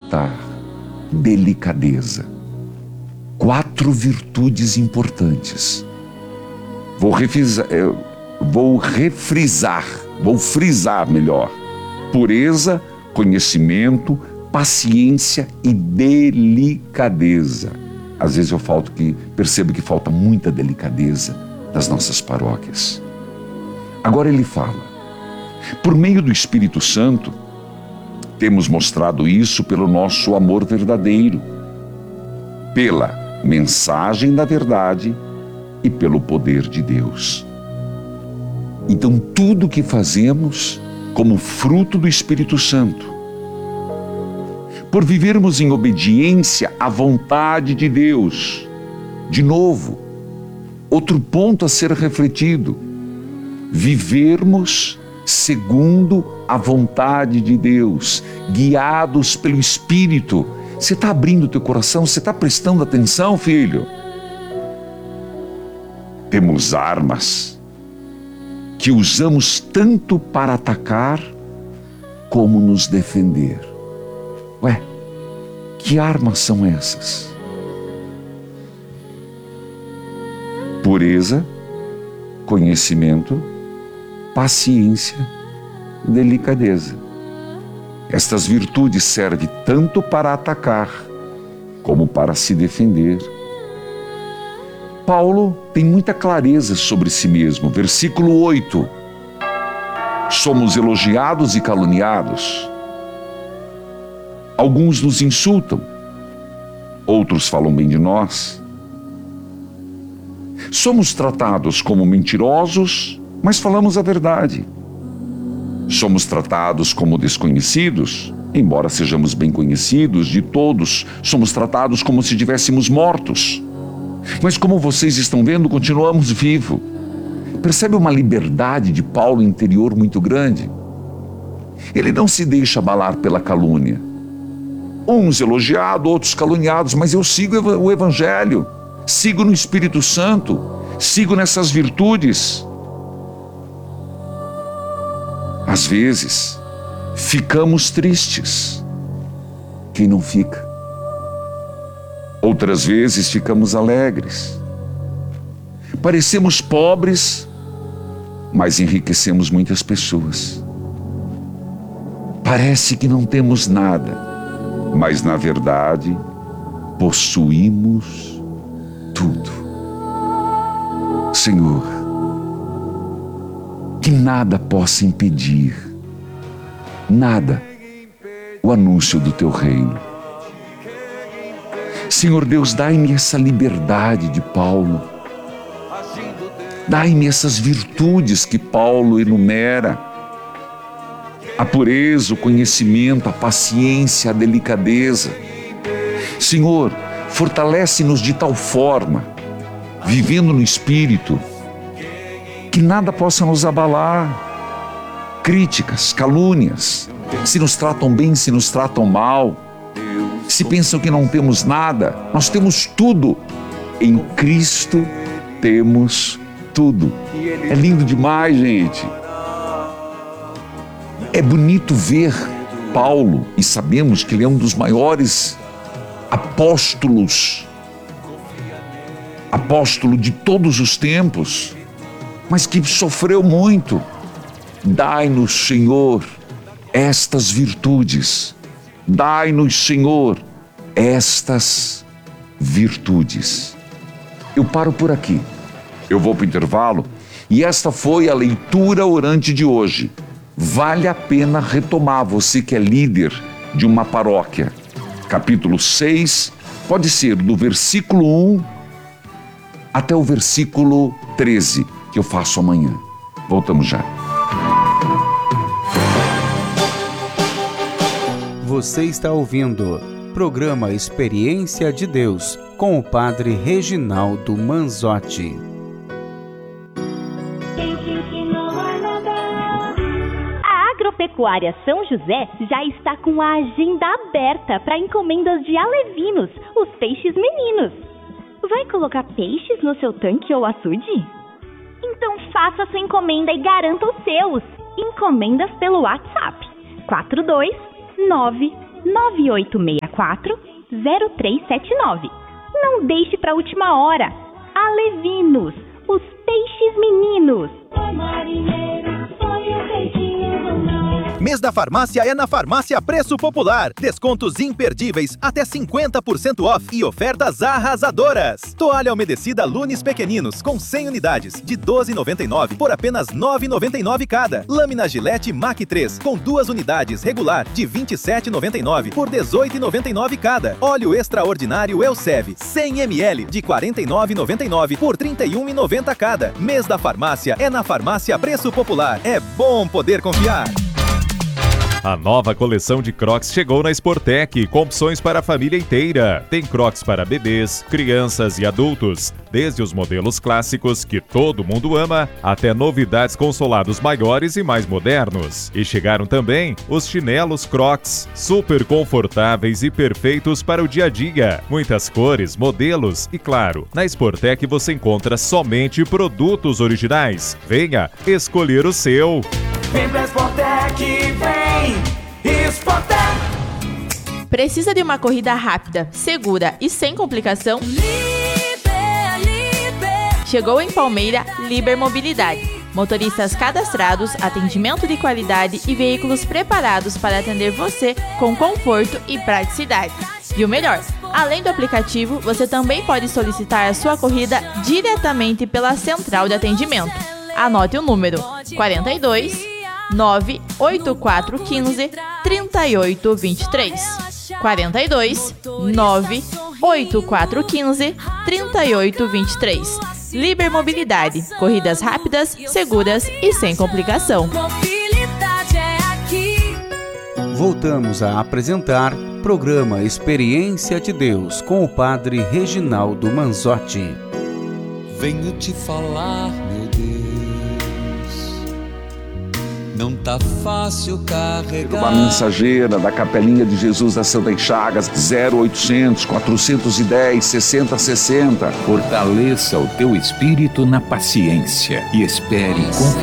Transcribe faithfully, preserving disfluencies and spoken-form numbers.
ressaltar delicadeza. Quatro virtudes importantes. Vou refrisar, vou refrisar, vou frisar melhor. Pureza, conhecimento, paciência e delicadeza. Às vezes eu falto que, percebo que falta muita delicadeza das nossas paróquias. Agora ele fala, por meio do Espírito Santo, temos mostrado isso pelo nosso amor verdadeiro, pela mensagem da verdade e pelo poder de Deus. Então tudo que fazemos como fruto do Espírito Santo, por vivermos em obediência à vontade de Deus. De novo, outro ponto a ser refletido, vivermos segundo a vontade de Deus, guiados pelo Espírito. Você está abrindo o teu coração? Você está prestando atenção, filho? Temos armas que usamos tanto para atacar como nos defender. Ué, que armas são essas? Pureza, conhecimento, paciência, delicadeza. Estas virtudes servem tanto para atacar como para se defender. Paulo tem muita clareza sobre si mesmo. Versículo oito. Somos elogiados e caluniados. Alguns nos insultam, outros falam bem de nós. Somos tratados como mentirosos, mas falamos a verdade. Somos tratados como desconhecidos, embora sejamos bem conhecidos de todos. Somos tratados como se estivéssemos mortos. Mas como vocês estão vendo, continuamos vivos. Percebe uma liberdade de Paulo interior muito grande? Ele não se deixa abalar pela calúnia. Uns elogiados, outros caluniados, mas eu sigo o Evangelho, sigo no Espírito Santo, sigo nessas virtudes. Às vezes, ficamos tristes. Quem não fica? Outras vezes, ficamos alegres. Parecemos pobres, mas enriquecemos muitas pessoas. Parece que não temos nada, mas na verdade, possuímos tudo. Senhor, que nada possa impedir, nada, o anúncio do Teu reino. Senhor Deus, dai-me essa liberdade de Paulo, dai-me essas virtudes que Paulo enumera, a pureza, o conhecimento, a paciência, a delicadeza. Senhor, fortalece-nos de tal forma, vivendo no Espírito, que nada possa nos abalar. Críticas, calúnias, se nos tratam bem, se nos tratam mal, se pensam que não temos nada, nós temos tudo. Em Cristo temos tudo. É lindo demais, gente. É bonito ver Paulo, e sabemos que ele é um dos maiores apóstolos, apóstolo de todos os tempos, mas que sofreu muito. Dai-nos, Senhor, estas virtudes. Dai-nos, Senhor, estas virtudes. Eu paro por aqui. Eu vou para o intervalo e esta foi a leitura orante de hoje. Vale a pena retomar, você que é líder de uma paróquia. Capítulo seis, pode ser do versículo um até o versículo treze, que eu faço amanhã. Voltamos já. Você está ouvindo programa Experiência de Deus com o Padre Reginaldo Manzotti. Agropecuária São José já está com a agenda aberta para encomendas de alevinos, os peixes meninos. Vai colocar peixes no seu tanque ou açude? Então faça sua encomenda e garanta os seus. Encomendas pelo WhatsApp quatro dois nove nove oito seis quatro, zero três sete nove. Não deixe para a última hora. Alevinos, os peixes meninos. Oi, marinheiro, põe o peixinho no mar. Mês da farmácia é na Farmácia Preço Popular. Descontos imperdíveis, até cinquenta por cento off e ofertas arrasadoras. Toalha umedecida Lunes Pequeninos com cem unidades, de doze reais e noventa e nove centavos por apenas nove reais e noventa e nove centavos cada. Lâmina Gillette Mac três com duas unidades, regular, de vinte e sete reais e noventa e nove centavos por dezoito reais e noventa e nove centavos cada. Óleo extraordinário Elsev cem mililitros, de quarenta e nove reais e noventa e nove centavos por trinta e um reais e noventa centavos cada. Mês da farmácia é na Farmácia Preço Popular. É bom poder confiar. A nova coleção de Crocs chegou na Sportec, com opções para a família inteira. Tem Crocs para bebês, crianças e adultos, desde os modelos clássicos que todo mundo ama, até novidades com solados maiores e mais modernos. E chegaram também os chinelos Crocs, super confortáveis e perfeitos para o dia a dia. Muitas cores, modelos e, claro, na Sportec você encontra somente produtos originais. Venha escolher o seu. Vem pra Sportec, vem! Sportec! Precisa de uma corrida rápida, segura e sem complicação? Liber, Liber. Chegou em Palmeira Liber Mobilidade. Motoristas cadastrados, atendimento de qualidade e veículos preparados para atender você com conforto e praticidade. E o melhor, além do aplicativo, você também pode solicitar a sua corrida diretamente pela central de atendimento. Anote o número quarenta e dois, nove oito quatro um cinco, três oito dois três. quarenta e dois, nove oito quatro um cinco, três oito dois três. Liber Mobilidade. Corridas rápidas, seguras e sem complicação. Mobilidade é aqui. Voltamos a apresentar programa Experiência de Deus com o Padre Reginaldo Manzotti. Venho te falar, meu Deus. Não tá fácil carregar. Uma mensageira da Capelinha de Jesus das Santas Chagas, zero oitocentos, quatrocentos e dez, sessenta sessenta. Fortaleça o teu espírito na paciência e espere com